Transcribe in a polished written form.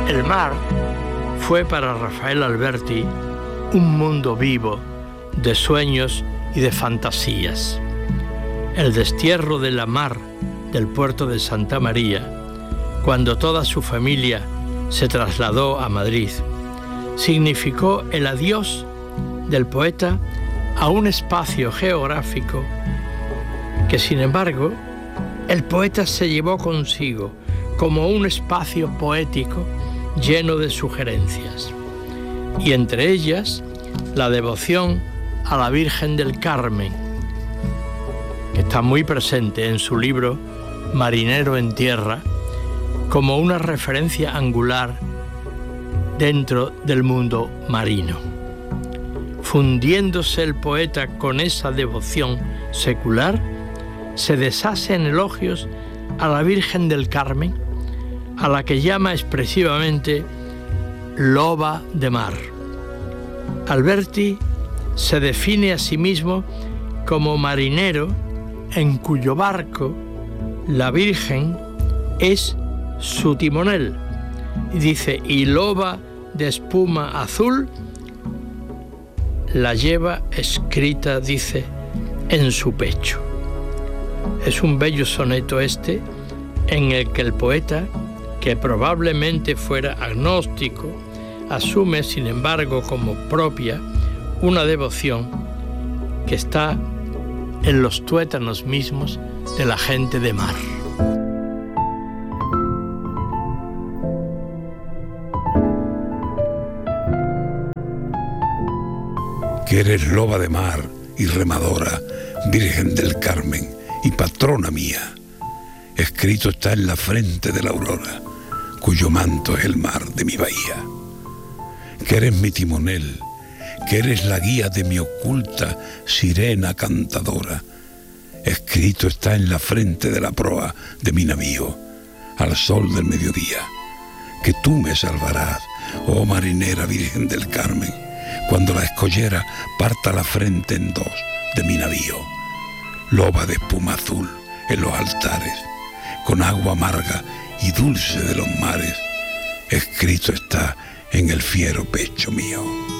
El mar fue para Rafael Alberti un mundo vivo de sueños y de fantasías. El destierro de la mar del puerto de Santa María, cuando toda su familia se trasladó a Madrid, significó el adiós del poeta a un espacio geográfico que, sin embargo, el poeta se llevó consigo como un espacio poético lleno de sugerencias, y entre ellas la devoción a la Virgen del Carmen, que está muy presente en su libro Marinero en Tierra, como una referencia angular dentro del mundo marino. Fundiéndose el poeta con esa devoción secular, se deshace en elogios a la Virgen del Carmen, a la que llama expresivamente loba de mar. Alberti se define a sí mismo como marinero en cuyo barco la Virgen es su timonel. Y dice, y loba de espuma azul la lleva escrita, dice, en su pecho. Es un bello soneto este, en el que el poeta, que probablemente fuera agnóstico, asume, sin embargo, como propia una devoción que está en los tuétanos mismos de la gente de mar. Que eres loba de mar y remadora, Virgen del Carmen y patrona mía, escrito está en la frente de la aurora, cuyo manto es el mar de mi bahía. Que eres mi timonel, que eres la guía de mi oculta sirena cantadora, escrito está en la frente de la proa de mi navío, al sol del mediodía. Que tú me salvarás, oh marinera Virgen del Carmen, cuando la escollera parta la frente en dos de mi navío. Loba de espuma azul en los altares, con agua amarga y dulce de los mares, escrito está en el fiero pecho mío.